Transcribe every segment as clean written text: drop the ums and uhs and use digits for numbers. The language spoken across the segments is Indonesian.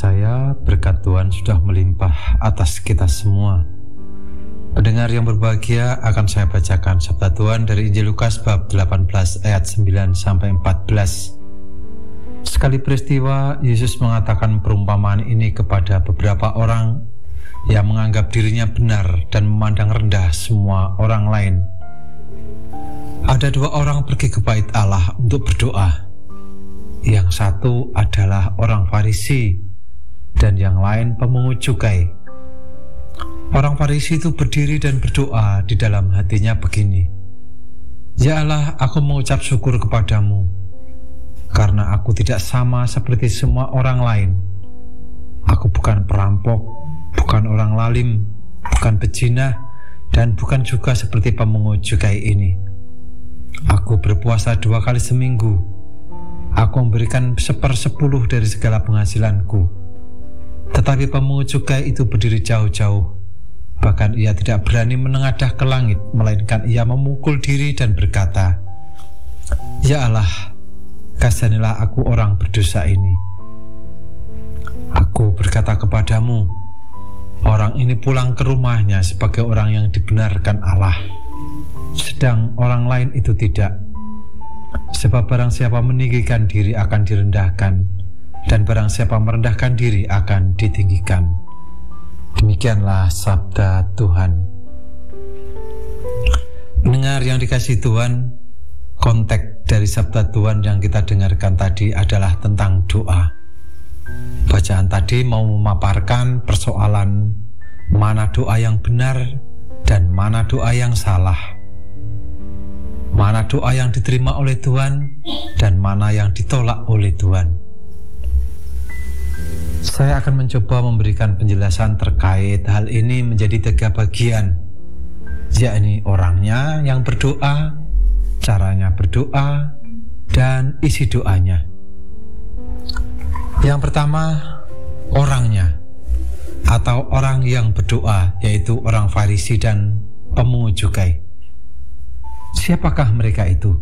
percaya berkat Tuhan sudah melimpah atas kita semua. Pendengar yang berbahagia, akan saya bacakan sabda Tuhan dari Injil Lukas bab 18 ayat 9-14. Sekali peristiwa, Yesus mengatakan perumpamaan ini kepada beberapa orang yang menganggap dirinya benar dan memandang rendah semua orang lain. Ada dua orang pergi ke bait Allah untuk berdoa. Yang satu adalah orang Farisi dan yang lain pemungut cukai. Orang Farisi itu berdiri dan berdoa di dalam hatinya begini, "Ya Allah, aku mengucap syukur kepadamu, karena aku tidak sama seperti semua orang lain. Aku bukan perampok, bukan orang lalim, bukan pezina, dan bukan juga seperti pemungut cukai ini. Aku berpuasa 2 kali seminggu. Aku memberikan 1/10 dari segala penghasilanku." Tetapi pemungut cukai itu berdiri jauh-jauh. Bahkan ia tidak berani menengadah ke langit, melainkan ia memukul diri dan berkata, "Ya Allah, kasihanilah aku orang berdosa ini." Aku berkata kepadamu, orang ini pulang ke rumahnya sebagai orang yang dibenarkan Allah, sedang orang lain itu tidak. Sebab barang siapa meninggikan diri akan direndahkan, dan barang siapa merendahkan diri akan ditinggikan. Demikianlah sabda Tuhan. Pendengar yang dikasihi Tuhan, konteks dari sabda Tuhan yang kita dengarkan tadi adalah tentang doa. Bacaan tadi mau memaparkan persoalan mana doa yang benar dan mana doa yang salah, mana doa yang diterima oleh Tuhan dan mana yang ditolak oleh Tuhan. Saya akan mencoba memberikan penjelasan terkait hal ini menjadi 3 bagian, yakni orangnya yang berdoa, caranya berdoa, dan isi doanya. Yang pertama, orangnya atau orang yang berdoa, yaitu orang Farisi dan pemungut cukai. Siapakah mereka itu?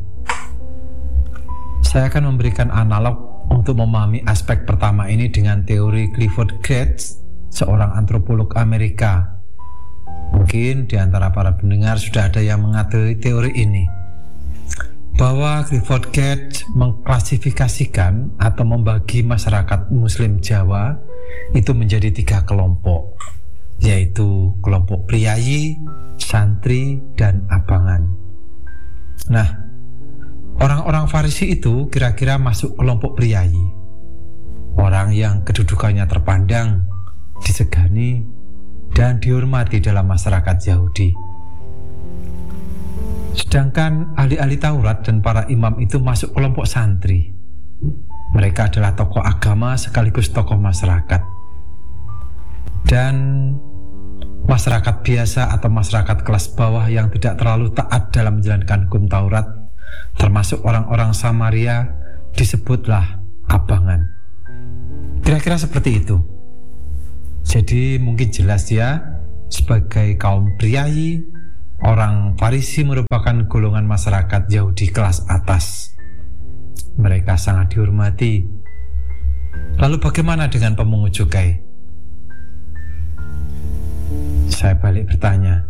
Saya akan memberikan analog untuk memahami aspek pertama ini dengan teori Clifford Geertz, seorang antropolog Amerika. Mungkin di antara para pendengar sudah ada yang mengetahui teori ini, bahwa Clifford Geertz mengklasifikasikan atau membagi masyarakat Muslim Jawa itu menjadi 3 kelompok, yaitu kelompok priayi, santri, dan abangan. Nah, orang-orang Farisi itu kira-kira masuk kelompok priayi, orang yang kedudukannya terpandang, disegani, dan dihormati dalam masyarakat Yahudi. Sedangkan ahli-ahli Taurat dan para imam itu masuk kelompok santri. Mereka adalah tokoh agama sekaligus tokoh masyarakat. Dan masyarakat biasa atau masyarakat kelas bawah yang tidak terlalu taat dalam menjalankan hukum Taurat, termasuk orang-orang Samaria, disebutlah abangan. Kira-kira seperti itu. Jadi mungkin jelas ya, sebagai kaum priayi, orang Farisi merupakan golongan masyarakat Yahudi kelas atas. Mereka sangat dihormati. Lalu bagaimana dengan pemungut cukai? Saya balik bertanya.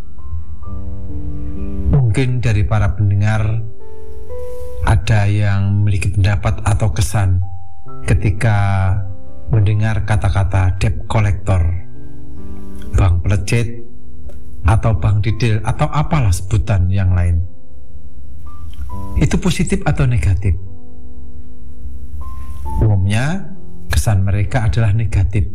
Mungkin dari para pendengar ada yang memiliki pendapat atau kesan ketika mendengar kata-kata debt collector, bank pelecet, atau bank didil, atau apalah sebutan yang lain. Itu positif atau negatif? Umumnya kesan mereka adalah negatif,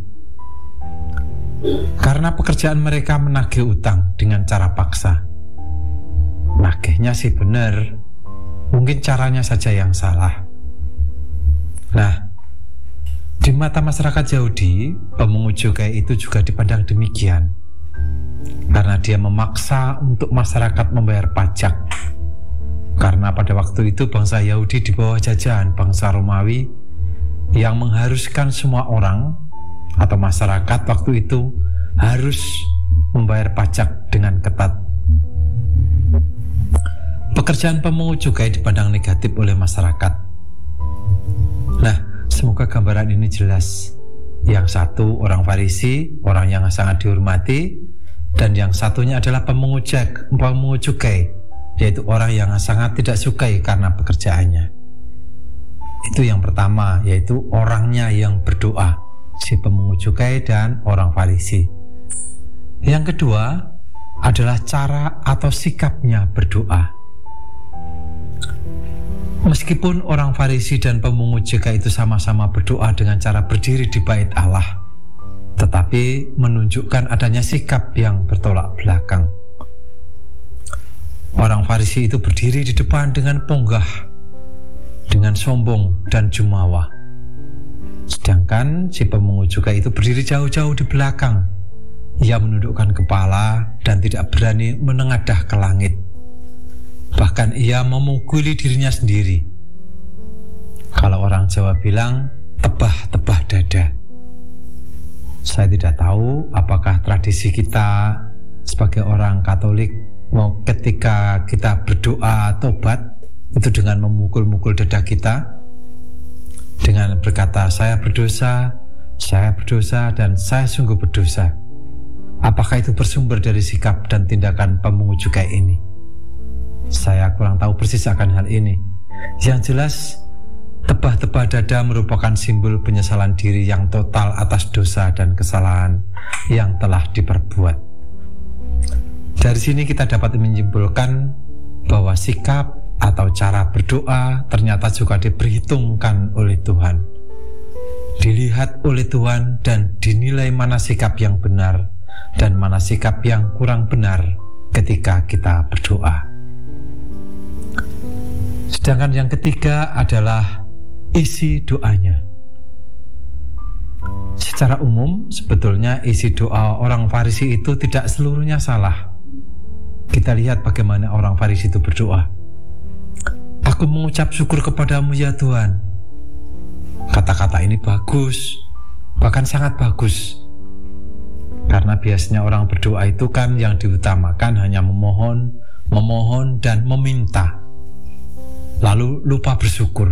karena pekerjaan mereka menagih utang dengan cara paksa. Nagihnya sih benar, mungkin caranya saja yang salah. Nah, di mata masyarakat Yahudi, pemungut cukai itu juga dipandang demikian, karena dia memaksa untuk masyarakat membayar pajak. Karena pada waktu itu bangsa Yahudi di bawah jajahan bangsa Romawi yang mengharuskan semua orang atau masyarakat waktu itu harus membayar pajak dengan ketat. Pekerjaan pemungut cukai dipandang negatif oleh masyarakat. Nah, semoga gambaran ini jelas. Yang satu orang Farisi, orang yang sangat dihormati, dan yang satunya adalah pemungut cukai, yaitu orang yang sangat tidak sukai karena pekerjaannya. Itu yang pertama, yaitu orangnya yang berdoa, si pemungut cukai dan orang Farisi. Yang kedua adalah cara atau sikapnya berdoa. Meskipun orang Farisi dan pemungut cukai itu sama-sama berdoa dengan cara berdiri di bait Allah, tetapi menunjukkan adanya sikap yang bertolak belakang. Orang Farisi itu berdiri di depan dengan ponggah, dengan sombong dan jumawa. Sedangkan si pemungut cukai itu berdiri jauh-jauh di belakang. Ia menundukkan kepala dan tidak berani menengadah ke langit. Bahkan ia memukuli dirinya sendiri. Kalau orang Jawa bilang, tebah-tebah dada. Saya tidak tahu apakah tradisi kita sebagai orang Katolik mau ketika kita berdoa tobat itu dengan memukul-mukul dada kita, dengan berkata saya berdosa dan saya sungguh berdosa. Apakah itu bersumber dari sikap dan tindakan pemungut cukai ini? Saya kurang tahu persis akan hal ini. Yang jelas, tebah-tebah dada merupakan simbol penyesalan diri yang total atas dosa dan kesalahan yang telah diperbuat. Dari sini kita dapat menyimpulkan bahwa sikap atau cara berdoa ternyata juga diperhitungkan oleh Tuhan, dilihat oleh Tuhan dan dinilai mana sikap yang benar dan mana sikap yang kurang benar ketika kita berdoa. Sedangkan yang ketiga adalah isi doanya. Secara umum, sebetulnya isi doa orang Farisi itu tidak seluruhnya salah. Kita lihat bagaimana orang Farisi itu berdoa. Aku mengucap syukur kepadamu ya Tuhan. Kata-kata ini bagus, bahkan sangat bagus. Karena biasanya orang berdoa itu kan yang diutamakan hanya memohon dan meminta, lalu lupa bersyukur.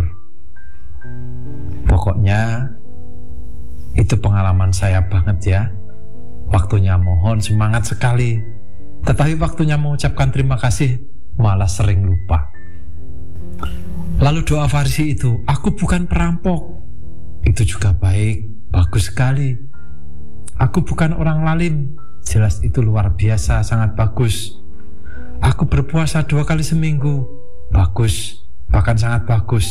Pokoknya itu pengalaman saya banget ya. Waktunya mohon semangat sekali, tetapi waktunya mengucapkan terima kasih malah sering lupa. Lalu doa Farisi itu, aku bukan perampok. Itu juga baik, bagus sekali. Aku bukan orang lalim. Jelas itu luar biasa, sangat bagus. Aku berpuasa 2 kali seminggu. Bagus, bahkan sangat bagus.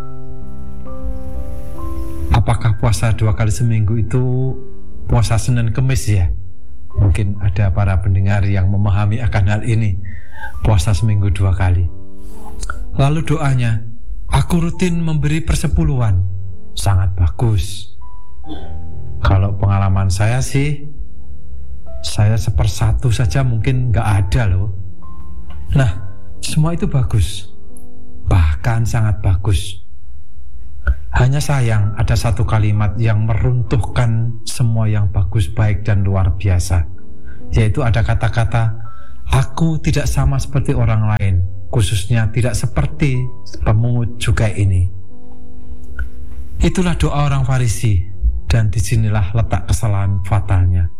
Apakah puasa 2 kali seminggu itu puasa Senin Kemis ya? Mungkin ada para pendengar yang memahami akan hal ini. Puasa seminggu 2 kali. Lalu doanya, aku rutin memberi persepuluhan. Sangat bagus. Kalau pengalaman saya sih, saya 1/4 saja mungkin gak ada loh. Nah, semua itu bagus, bahkan sangat bagus. Hanya sayang ada satu kalimat yang meruntuhkan semua yang bagus, baik dan luar biasa, yaitu ada kata-kata, aku tidak sama seperti orang lain, khususnya tidak seperti pemungut cukai ini. Itulah doa orang Farisi, dan disinilah letak kesalahan fatalnya.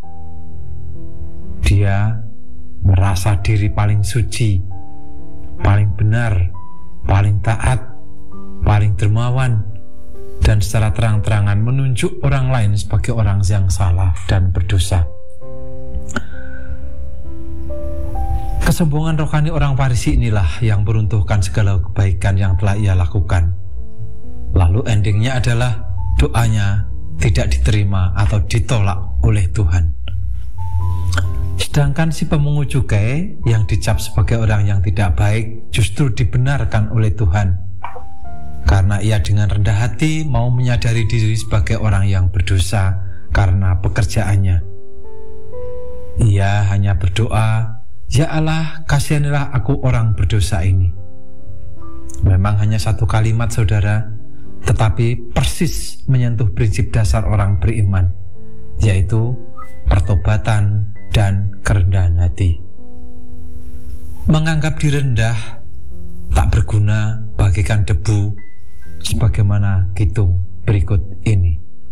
Dia merasa diri paling suci, paling benar, paling taat, paling dermawan, dan secara terang-terangan menunjuk orang lain sebagai orang yang salah dan berdosa. Kesombongan rohani orang Farisi inilah yang meruntuhkan segala kebaikan yang telah ia lakukan. Lalu endingnya adalah doanya tidak diterima atau ditolak oleh Tuhan. Sedangkan si pemungut cukai yang dicap sebagai orang yang tidak baik justru dibenarkan oleh Tuhan, karena ia dengan rendah hati mau menyadari diri sebagai orang yang berdosa karena pekerjaannya. Ia hanya berdoa, ya Allah, kasihanilah aku orang berdosa ini. Memang hanya satu kalimat saudara, tetapi persis menyentuh prinsip dasar orang beriman, yaitu pertobatan dan kerendahan hati. Menganggap diri rendah, tak berguna, bagaikan debu, sebagaimana kitung berikut ini.